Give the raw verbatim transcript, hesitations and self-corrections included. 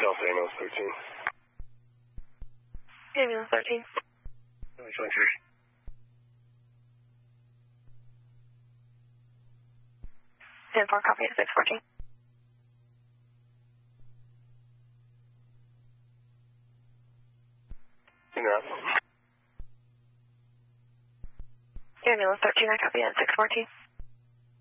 Delta ambulance thirteen. Ambulance thirteen. twenty-three. ten four, copy at six fourteen. Yeah. Ambulance thirteen, I copy at six fourteen.